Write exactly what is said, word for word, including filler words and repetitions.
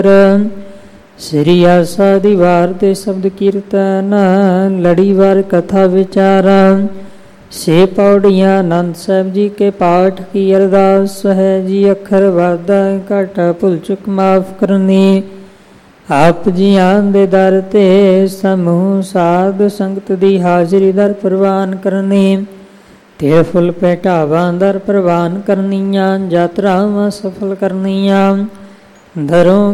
ਸ੍ਰੀ ਆਸਾ ਦੀ ਵਾਰ ਤੇ ਸ਼ਬਦ ਕੀਰਤਨ, ਲੜੀਵਾਰ ਕਥਾ ਵਿਚਾਰਾ। ਸੇ ਪੌੜੀਆਂ ਆਨੰਦ ਸਾਹਿਬ ਜੀ ਕੇ ਪਾਠ ਕੀ ਅਰਦਾਸ ਹੈ ਜੀ। ਅੱਖਰ ਵਾਧਾ ਘਾਟਾ ਭੁੱਲ ਚੁੱਕ ਮਾਫ ਕਰਨੀ। ਆਪ ਜੀਆਂ ਦੇ ਦਰ ਤੇ ਸਮੂਹ ਸਾਧ ਸੰਗਤ ਦੀ ਹਾਜ਼ਰੀ ਦਰ ਪ੍ਰਵਾਨ ਕਰਨੀ। ਤੇ ਫੁੱਲ ਭੇਟਾਵਾਂ ਦਰ ਪ੍ਰਵਾਨ ਕਰਨੀਆਂ। ਯਾਤਰਾਵਾਂ ਸਫਲ ਕਰਨੀਆਂ। ਦਰੋਂ